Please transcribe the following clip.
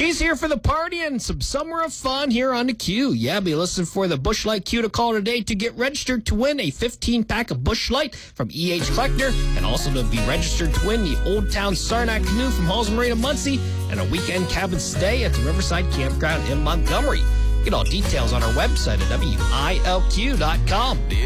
She's here for the party and some summer of fun here on the Q. Yeah, be listening for the Busch Light Q to call today to get registered to win a 15-pack of Busch Light from E.H. Kleckner, and also to be registered to win the Old Town Saranac Canoe from Halls Marina Muncie and a weekend cabin stay at the Riverside Campground in Montgomery. Get all details on our website at WILQ.com.